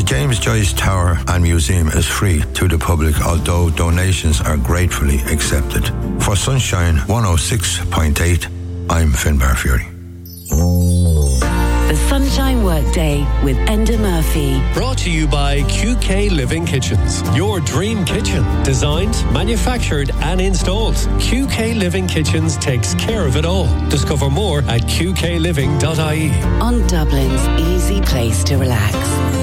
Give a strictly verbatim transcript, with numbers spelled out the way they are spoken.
James Joyce Tower and Museum is free to the public, although donations are gratefully accepted. For Sunshine one oh six point eight, I'm Finbar Fury. The Sunshine Workday with Enda Murphy. Brought to you by Q K Living Kitchens. Your dream kitchen. Designed, manufactured and installed. Q K Living Kitchens takes care of it all. Discover more at q k living dot I E. On Dublin's easy place to relax.